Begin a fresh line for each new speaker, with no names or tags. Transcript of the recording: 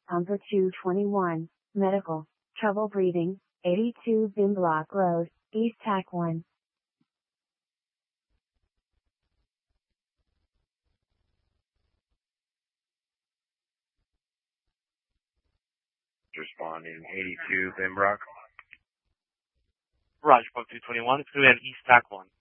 Pumper 221, medical, trouble breathing, 82 Bimblock Road, East TAC 1.
Responding 82 Bimbrock.
Roger, Pump 221, it's going to be at East TAC 1.